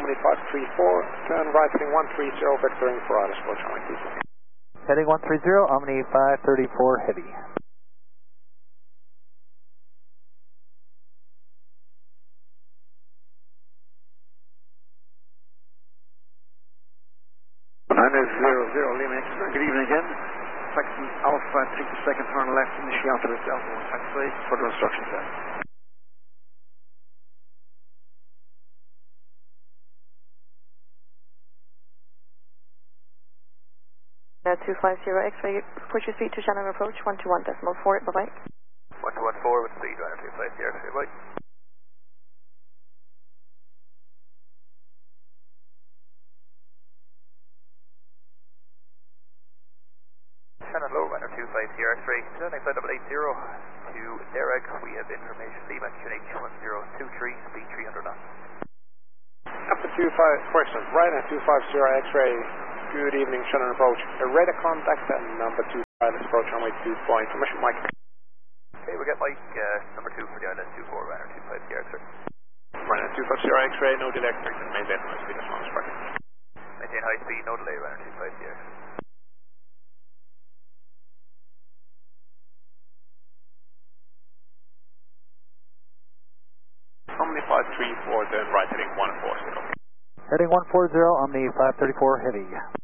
Omni 534, turn right heading 130, vectoring for Iris, approach runway 24. Heading 130, Omni 534 heavy. Lima X-ray. Good evening again. Saxon Alpha, take the second turn left initially onto the Delta 1 taxiway. Further instructions there. Now 250 X-ray, push your speed to Shannon approach, 121.4, bye-bye. 114 with speed, runner 250 X-ray, bye. Shannon low, runner 250 X-ray, turning side 880 to Derek, we have information, Lima QNH 1023, speed 300 knots. After 25 questions, right at 250 X-ray, good evening, Shannon approach. A radar contact and number 2 pilot approach runway 24, information Mike. Okay, we get Mike, number 2 for the island 24, runner 250 X-ray. Right at 250 X-ray, no delay, maintain high speed as long as practice. Maintain high speed, no delay, runner 250 X-ray. Omni 534, turn right heading 140. Heading 140, Omni 534 heavy.